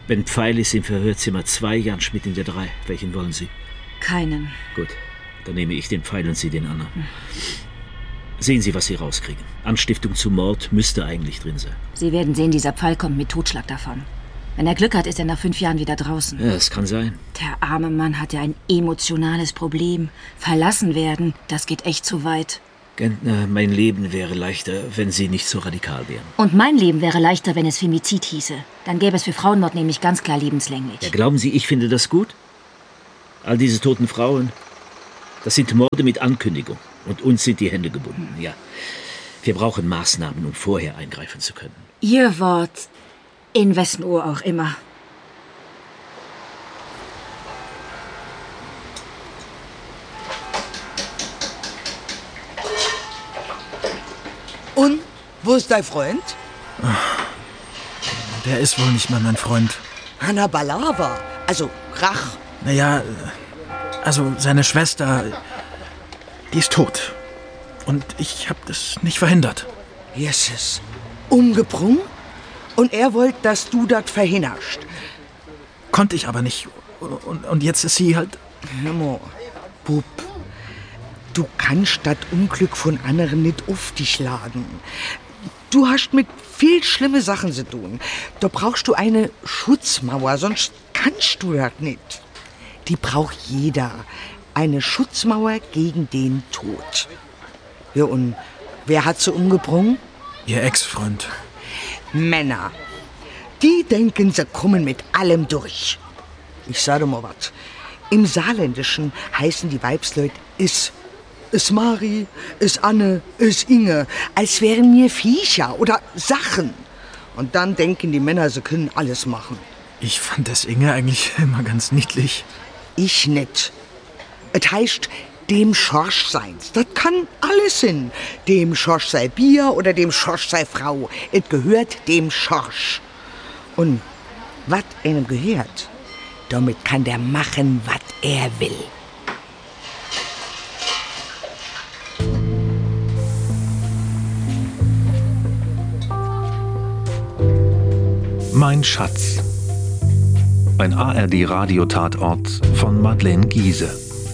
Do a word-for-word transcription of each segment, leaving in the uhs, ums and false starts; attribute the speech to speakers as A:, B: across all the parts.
A: Ben Pfeil ist im Verhörzimmer zwei, Jan Schmidt in der drei. Welchen wollen Sie?
B: Keinen.
A: Gut, dann nehme ich den Pfeil und Sie den anderen. Hm. Sehen Sie, was Sie rauskriegen. Anstiftung zum Mord müsste eigentlich drin sein.
B: Sie werden sehen, dieser Pfeil kommt mit Totschlag davon. Wenn er Glück hat, ist er nach fünf Jahren wieder draußen.
A: Ja, das kann sein.
B: Der arme Mann hat ja ein emotionales Problem. Verlassen werden, das geht echt zu weit.
A: Gentner, mein Leben wäre leichter, wenn Sie nicht so radikal wären.
B: Und mein Leben wäre leichter, wenn es Femizid hieße. Dann gäbe es für Frauenmord nämlich ganz klar lebenslänglich.
A: Ja, glauben Sie, ich finde das gut? All diese toten Frauen, das sind Morde mit Ankündigung. Und uns sind die Hände gebunden, ja. Wir brauchen Maßnahmen, um vorher eingreifen zu können.
B: Ihr Wort, in wessen Ohr auch immer.
C: Und, wo ist dein Freund?
D: Der ist wohl nicht mehr mein Freund.
C: Hanna Balava, also Rach.
D: Naja, also seine Schwester, die ist tot. Und ich hab das nicht verhindert.
C: Jesus, umgebrungen? Und er wollte, dass du das verhinderst.
D: Konnte ich aber nicht. Und, und jetzt ist sie halt...
C: Hör mal, Bub, du kannst das Unglück von anderen nicht auf dich laden. Du hast mit viel schlimme Sachen zu tun. Da brauchst du eine Schutzmauer, sonst kannst du das nicht. Die braucht jeder. Eine Schutzmauer gegen den Tod. Ja, und wer hat sie umgebrungen?
D: Ihr Ex-Freund.
C: Männer. Die denken, sie kommen mit allem durch. Ich sage mal was. Im Saarländischen heißen die Weibsleute is. Is Mari, is Anne, is Inge. Als wären mir Viecher oder Sachen. Und dann denken die Männer, sie können alles machen.
D: Ich fand das Inge eigentlich immer ganz niedlich.
C: Ich nicht. Es heißt, dem Schorsch sein. Das kann alles sein. Dem Schorsch sei Bier oder dem Schorsch sei Frau. Es gehört dem Schorsch. Und was einem gehört, damit kann der machen, was er will.
E: Mein Schatz. Ein A R D-Radio-Tatort von Madeleine Giese.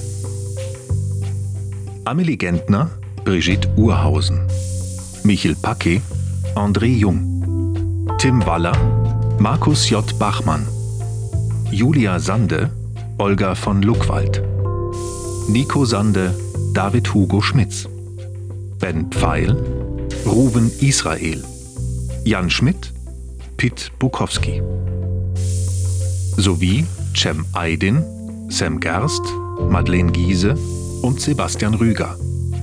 E: Amelie Gentner, Brigitte Urhausen. Michel Packe, André Jung. Tim Waller, Markus J. Bachmann. Julia Sande, Olga von Luckwald. Nico Sande, David Hugo Schmitz. Ben Pfeil, Ruven Israel. Jan Schmidt, Pitt Bukowski. Sowie Cem Aydin, Sam Gerst, Madeleine Giese und Sebastian Rüger.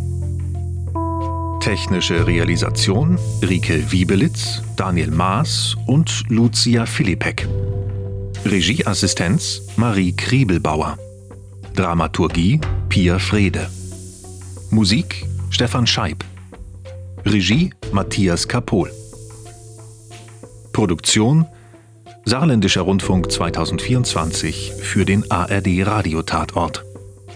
E: Technische Realisation Rike Wiebelitz, Daniel Maas und Lucia Philippek. Regieassistenz Marie Kriebelbauer. Dramaturgie Pia Frede. Musik Stefan Scheib. Regie Matthias Kapohl. Produktion Saarländischer Rundfunk zweitausendvierundzwanzig für den A R D-Radio-Tatort.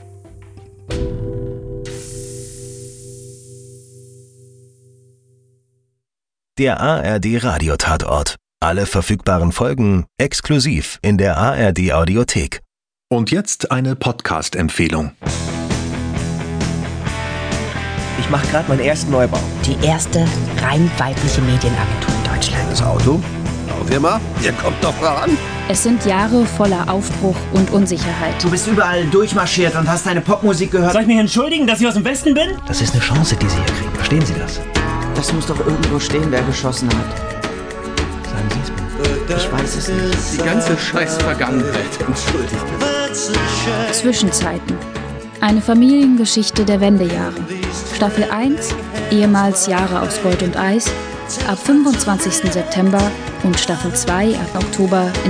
F: Der A R D-Radio-Tatort. Alle verfügbaren Folgen exklusiv in der A R D-Audiothek.
E: Und jetzt eine Podcast-Empfehlung.
G: Ich mache gerade meinen ersten Neubau.
B: Die erste rein weibliche Medienagentur in Deutschland.
G: Das Auto? Baufirma? Ihr kommt doch voran.
H: Es sind Jahre voller Aufbruch und Unsicherheit.
I: Du bist überall durchmarschiert und hast deine Popmusik gehört.
J: Soll ich mich entschuldigen, dass ich aus dem Westen bin?
I: Das ist eine Chance, die Sie hier kriegen. Verstehen Sie das?
G: Das muss doch irgendwo stehen, wer geschossen hat.
I: Sagen Sie es mir. Ich weiß es nicht.
K: Die ganze scheiß Vergangenheit. Entschuldigt bitte.
H: Zwischenzeiten. Eine Familiengeschichte der Wendejahre. Staffel eins, ehemals Jahre aus Gold und Eis, ab fünfundzwanzigsten September und Staffel zwei ab Oktober in